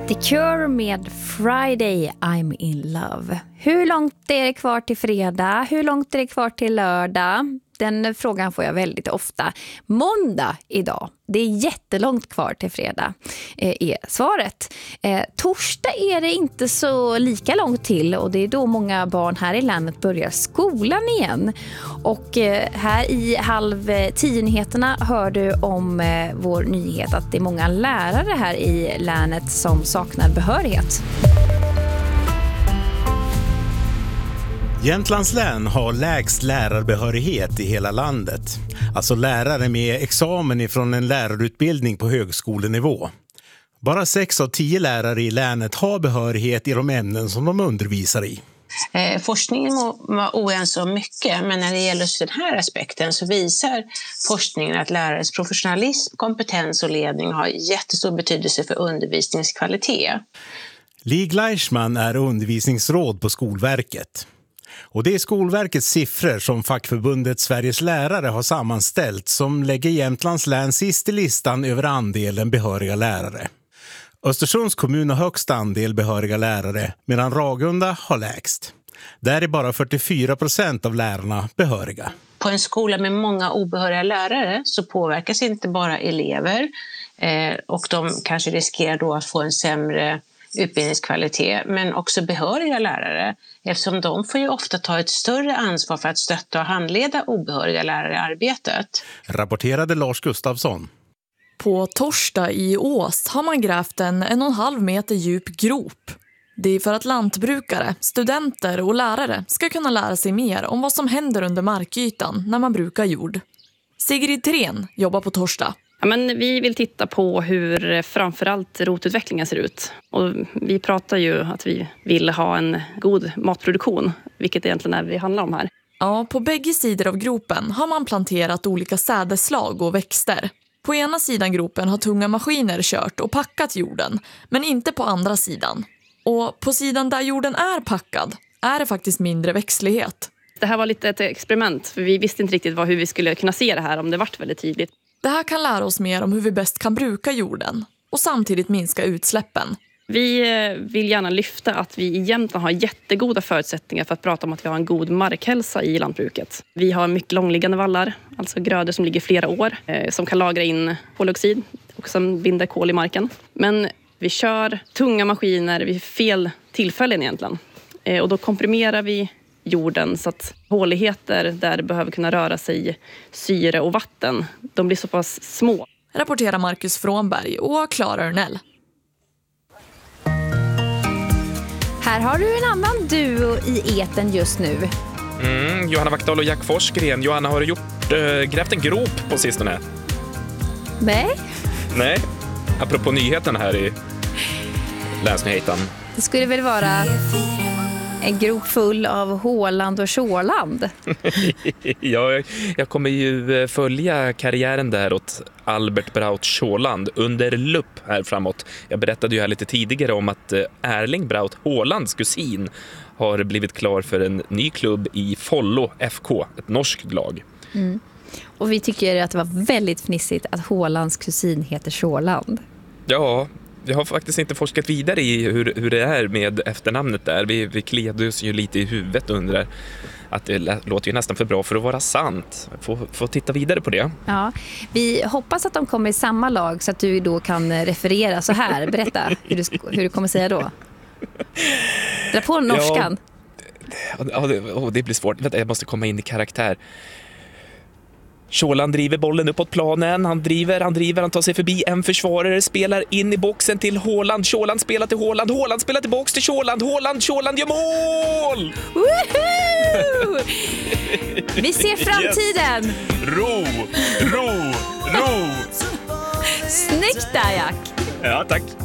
The Cure med Friday I'm in love. Hur långt är det kvar till fredag? Hur långt är det kvar till lördag? Den frågan får jag väldigt ofta. Måndag idag. Det är jättelångt kvar till fredag är svaret. Torsdag är det inte så lika långt till och det är då många barn här i landet börjar skolan igen. Och här i 9:30-nyheterna hör du om vår nyhet att det är många lärare här i länet som saknar behörighet. Jämtlands län har lägst lärarbehörighet i hela landet. Alltså lärare med examen ifrån en lärarutbildning på högskolenivå. Bara 6 av 10 lärare i länet har behörighet i de ämnen som de undervisar i. Forskningen var oense om mycket, men när det gäller den här aspekten så visar forskningen att lärares professionalism, kompetens och ledning har jättestor betydelse för undervisningskvalitet. Lig Leishman är undervisningsråd på Skolverket. Och det är Skolverkets siffror som fackförbundet Sveriges lärare har sammanställt som lägger Jämtlands län sist i listan över andelen behöriga lärare. Östersunds kommun har högst andel behöriga lärare medan Ragunda har lägst. Där är bara 44% av lärarna behöriga. På en skola med många obehöriga lärare så påverkas inte bara elever och de kanske riskerar då att få en sämre utbildningskvalitet, men också behöriga lärare eftersom de får ju ofta ta ett större ansvar för att stötta och handleda obehöriga lärare i arbetet. Rapporterade Lars Gustafsson. På torsdag i Ås har man grävt en 1,5 meter djup grop. Det är för att lantbrukare, studenter och lärare ska kunna lära sig mer om vad som händer under markytan när man brukar jord. Sigrid Tren jobbar på torsdag. Ja, men vi vill titta på hur framförallt rotutvecklingen ser ut. Och vi pratar ju att vi vill ha en god matproduktion, vilket egentligen är det handlar om här. Ja, på bägge sidor av gropen har man planterat olika sädeslag och växter. På ena sidan gropen har tunga maskiner kört och packat jorden, men inte på andra sidan. Och på sidan där jorden är packad är det faktiskt mindre växtlighet. Det här var lite ett experiment, för vi visste inte riktigt hur vi skulle kunna se det här om det vart väldigt tydligt. Det här kan lära oss mer om hur vi bäst kan bruka jorden och samtidigt minska utsläppen. Vi vill gärna lyfta att vi i Jämtland har jättegoda förutsättningar för att prata om att vi har en god markhälsa i lantbruket. Vi har mycket långliggande vallar, alltså grödor som ligger flera år, som kan lagra in koldioxid och som binder kol i marken. Men vi kör tunga maskiner vid fel tillfällen egentligen. Och då komprimerar vi jorden så att håligheter där det behöver kunna röra sig syre och vatten, de blir så pass små. Rapporterar Marcus Frånberg och Klara Örnell. Här har du en annan duo i eten just nu. Johanna Wackdahl och Jack Forsgren. Johanna, har du grävt en grop på sistone? Nej, apropå nyheten här i Länsnyhetan. Det skulle väl vara en grop full av Håland och Sjåland. Jag kommer ju följa karriären där åt Albert Braut Sjåland under lupp här framåt. Jag berättade ju här lite tidigare om att Erling Braut Hålands kusin har blivit klar för en ny klubb i Follo FK, ett norskt lag. Mm. Och vi tycker att det var väldigt fnissigt att Hålands kusin heter Sjåland. Ja, jag har faktiskt inte forskat vidare i hur det är med efternamnet där. Vi kliade oss ju lite i huvudet under att det låter ju nästan för bra för att vara sant. Få titta vidare på det. Ja, vi hoppas att de kommer i samma lag så att du då kan referera så här. Berätta hur du kommer säga då. Dra på norskan. Ja, det blir svårt. Vänta, jag måste komma in i karaktär. Sjåland driver bollen uppåt planen. Han tar sig förbi en försvarare, spelar in i boxen till Håland. Sjåland spelar till Håland. Håland spelar till box till Sjåland. Sjåland gör mål! Woohoo! Vi ser framtiden. Yes. Ro! Snyggt där, Jack. Ja, tack.